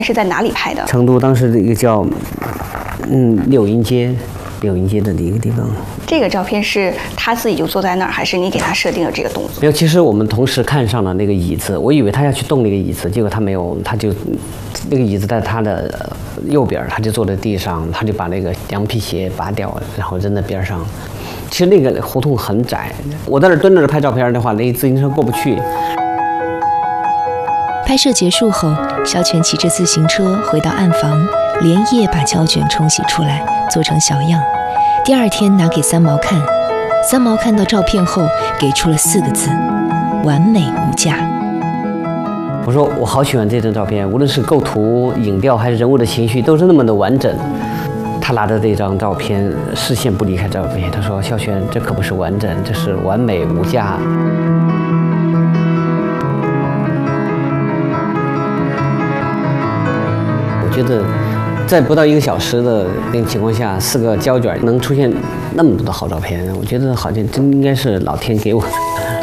是在哪里拍的？ 成都当时的一个叫柳荫街的一个地方。 这个照片是他自己就坐在那儿，还是你给他设定了这个动作？ 没有，其实我们同时看上了那个椅子，我以为他要去动那个椅子，结果他没有，他就那个椅子在他的右边，他就坐在地上，他就把那个羊皮鞋拔掉，然后扔在边上。其实那个胡同很窄，我在那蹲着拍照片的话，那自行车过不去。 拍摄结束后，肖全骑着自行车回到暗房，连夜把胶卷冲洗出来，做成小样。第二天拿给三毛看，三毛看到照片后给出了4个字：完美无价。 我说我好喜欢这张照片，无论是构图、影调还是人物的情绪，都是那么的完整。他拿着这张照片，视线不离开照片。他说：“肖全，这可不是完整，这是完美无价。”我觉得，在不到1个小时的那个情况下，4个胶卷能出现那么多的好照片，我觉得好像真应该是老天给我的。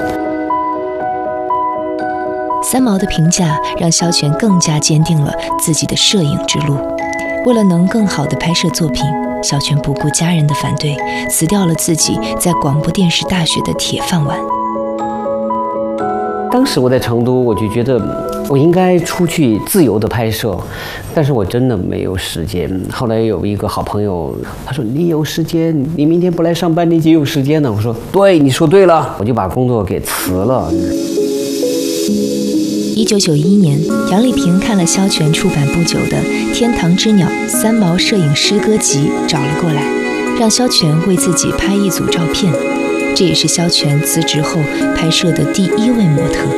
三毛的评价让肖全更加坚定了自己的摄影之路。为了能更好地拍摄作品，肖全不顾家人的反对，辞掉了自己在广播电视大学的铁饭碗。 当时我在成都，我就觉得我应该出去自由的拍摄，但是我真的没有时间。后来有一个好朋友，他说：“你有时间，你明天不来上班，你就有时间呢。”我说：“对，你说对了。”我就把工作给辞了。 1991年，杨丽萍看了肖全出版不久的《天堂之鸟》三毛摄影诗歌集，找了过来，让肖全为自己拍一组照片。这也是肖全辞职后拍摄的第1位模特。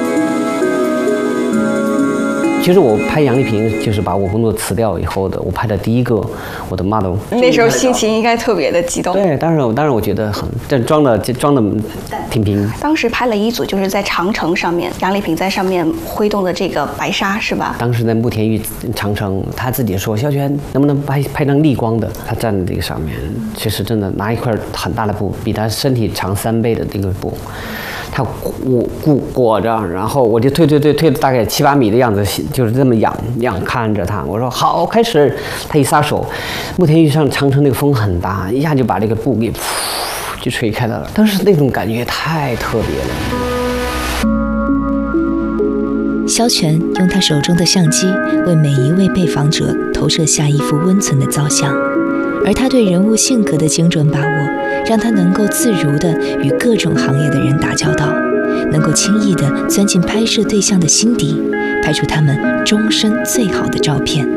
其实我拍杨丽萍，就是把我工作辞掉以后的，我拍的第一个我的 model。 那时候心情应该特别的激动。 对，当然我觉得很，但装的挺平。 当时拍了一组，就是在长城上面，杨丽萍在上面挥动的这个白纱，是吧？ 当时在慕田峪长城，他自己说：“肖全，能不能拍张逆光的？”他站在这个上面，其实真的拿一块很大的布，比他身体长3倍的这个布。他裹着，然后我就推了大概7、8米的样子，就是这么仰看着他。我说好，开始。他一撒手，慕田峪上长城那个风很大，一下就把这个布给就吹开了。当时那种感觉太特别了。肖全用他手中的相机为每一位被访者投射下一幅温存的造像，而他对人物性格的精准把握，让他能够自如地与各种行业的人打交道，能够轻易地钻进拍摄对象的心底，拍出他们终身最好的照片。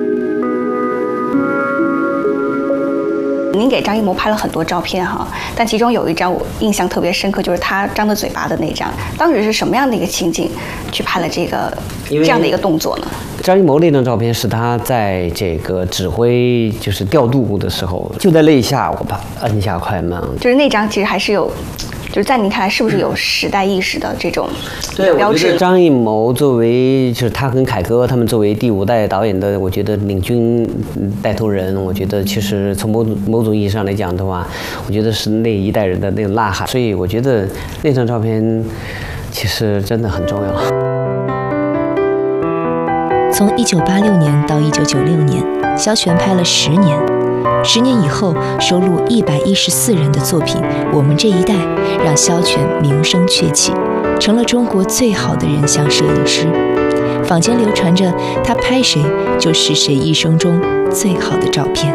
您给张艺谋拍了很多照片哈，但其中有一张我印象特别深刻，就是他张着嘴巴的那张。当时是什么样的一个情景去拍了这样的一个动作呢？ 张艺谋那张照片是他在这个指挥就是调度的时候，就在那一下我把按下快门。 就是那张其实还是有，就是在您看来是不是有时代意识的这种标志？ 张艺谋作为就是他跟凯歌他们作为第5代导演的，我觉得领军带头人，我觉得其实从某种意义上来讲的话，我觉得是那一代人的那种呐喊。所以我觉得那张照片其实真的很重要。 从1986年到1996年，肖全拍了10年。10年以后，收录114人的作品《我们这一代》，让肖全名声鹊起，成了中国最好的人像摄影师。坊间流传着他拍谁就是谁一生中最好的照片。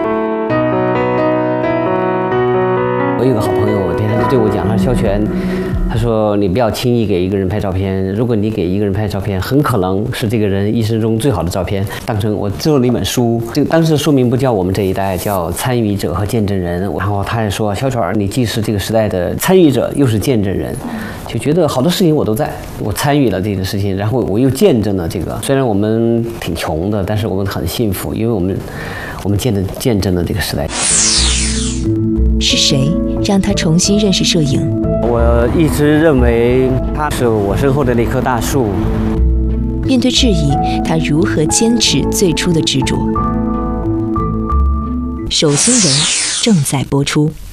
我有个好朋友，他就对我讲，他说：“肖全，他说你不要轻易给一个人拍照片，如果你给一个人拍照片，很可能是这个人一生中最好的照片。”当成我做了一本书，这个当时书名不叫《我们这一代》，叫《参与者和见证人》。然后他也说：“肖全，你既是这个时代的参与者，又是见证人。”就觉得好多事情我都在，我参与了这件事情，然后我又见证了这个。虽然我们挺穷的，但是我们很幸福，因为我们见证了这个时代。 是谁让他重新认识摄影？ 我一直认为他是我身后的那棵大树。 面对质疑，他如何坚持最初的执着？手心人正在播出。